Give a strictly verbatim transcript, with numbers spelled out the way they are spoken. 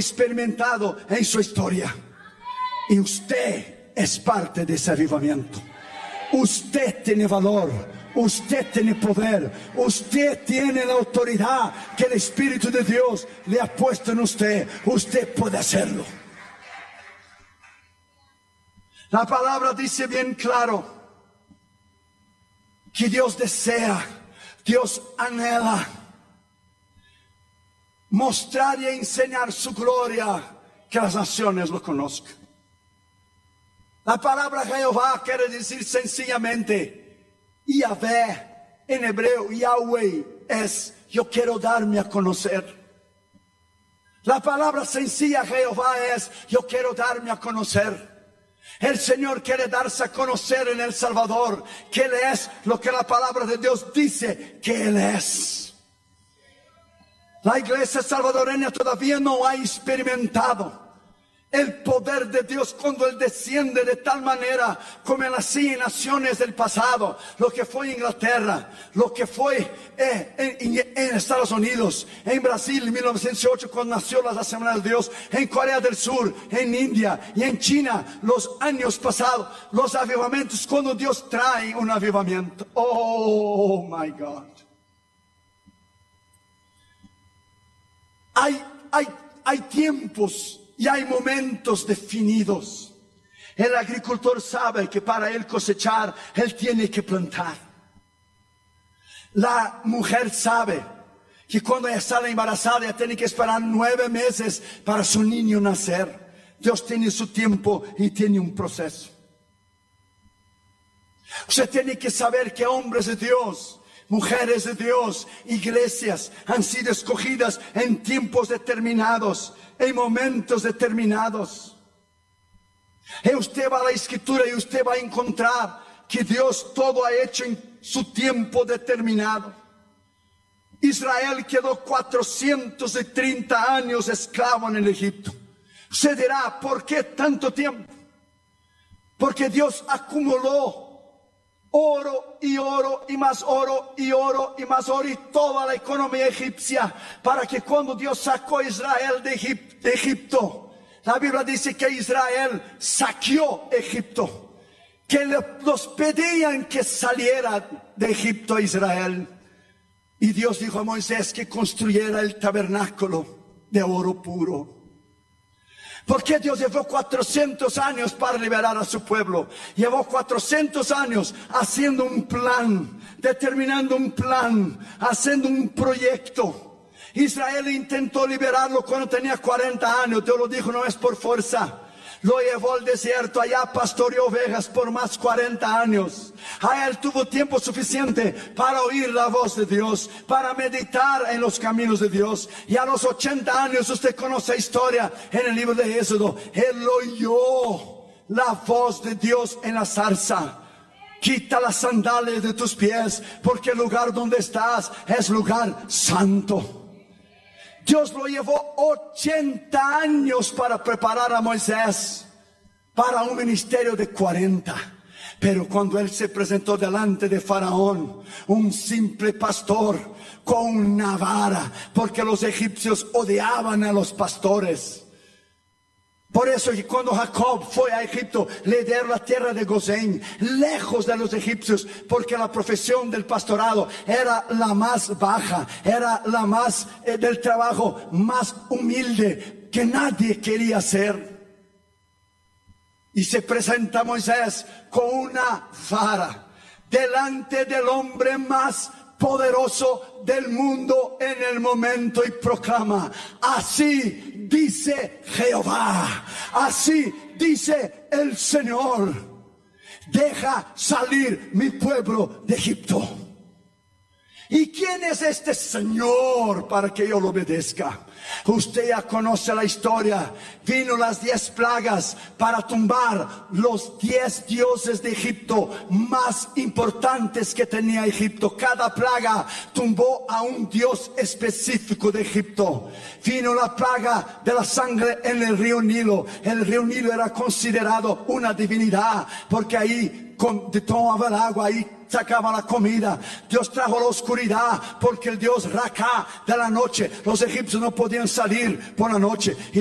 experimentado en su historia. Y usted es parte de ese avivamiento. Usted tiene valor, usted tiene poder, usted tiene la autoridad que el Espíritu de Dios le ha puesto en usted. Usted puede hacerlo. La palabra dice bien claro que Dios desea, Dios anhela mostrar y enseñar su gloria, que las naciones lo conozcan. La palabra Jehová quiere decir sencillamente Yahvé, en hebreo Yahweh es yo quiero darme a conocer. La palabra sencilla Jehová es yo quiero darme a conocer. El Señor quiere darse a conocer en El Salvador, que Él es lo que la palabra de Dios dice que Él es. La iglesia salvadoreña todavía no ha experimentado el poder de Dios cuando Él desciende de tal manera como en las cien naciones del pasado, lo que fue Inglaterra, lo que fue eh, en, en, en Estados Unidos, en Brasil en mil novecientos ocho cuando nació las Asambleas de Dios, en Corea del Sur, en India y en China los años pasados, los avivamientos cuando Dios trae un avivamiento. Oh my God. Hay, hay, hay tiempos y hay momentos definidos. El agricultor sabe que para él cosechar, él tiene que plantar. La mujer sabe que cuando ella sale embarazada, ella tiene que esperar nueve meses para su niño nacer. Dios tiene su tiempo y tiene un proceso. Usted tiene que saber que hombres de Dios, mujeres de Dios, iglesias han sido escogidas en tiempos determinados, en momentos determinados. Y usted va a la escritura y usted va a encontrar que Dios todo ha hecho en su tiempo determinado. Israel quedó cuatrocientos treinta años esclavo en el Egipto. Usted dirá, ¿por qué tanto tiempo? Porque Dios acumuló oro y oro y más oro y oro y más oro y toda la economía egipcia, para que cuando Dios sacó a Israel de, Egip- de Egipto, la Biblia dice que Israel saqueó Egipto, que le, los pedían que saliera de Egipto a Israel, y Dios dijo a Moisés que construyera el tabernáculo de oro puro. ¿Por qué Dios llevó cuatrocientos años para liberar a su pueblo? Llevó cuatrocientos años haciendo un plan, determinando un plan, haciendo un proyecto. Israel intentó liberarlo cuando tenía cuarenta años. Dios lo dijo, no es por fuerza. Lo llevó al desierto, allá pastoreó ovejas por más cuarenta años. Allá él tuvo tiempo suficiente para oír la voz de Dios, para meditar en los caminos de Dios. Y a los ochenta años, usted conoce la historia en el libro de Éxodo. Él oyó la voz de Dios en la zarza. Quita las sandalias de tus pies, porque el lugar donde estás es lugar santo. Dios lo llevó ochenta años para preparar a Moisés para un ministerio de cuarenta. Pero cuando él se presentó delante de Faraón, un simple pastor con una vara, porque los egipcios odiaban a los pastores. Por eso que cuando Jacob fue a Egipto, le dieron la tierra de Gosén, lejos de los egipcios, porque la profesión del pastorado era la más baja, era la más eh, del trabajo más humilde que nadie quería hacer. Y se presenta Moisés con una vara delante del hombre más poderoso del mundo en el momento y proclama: así dice Jehová, así dice el Señor, deja salir mi pueblo de Egipto. ¿Y quién es este Señor para que yo lo obedezca? Usted ya conoce la historia. Vino las diez plagas para tumbar los diez dioses de Egipto más importantes que tenía Egipto. Cada plaga tumbó a un dios específico de Egipto. Vino la plaga de la sangre en el río Nilo. El río Nilo era considerado una divinidad, porque ahí tomaba el agua, ahí sacaba la comida. Dios trajo la oscuridad, porque el dios Raca de la noche, los egipcios no podían salir por la noche. Y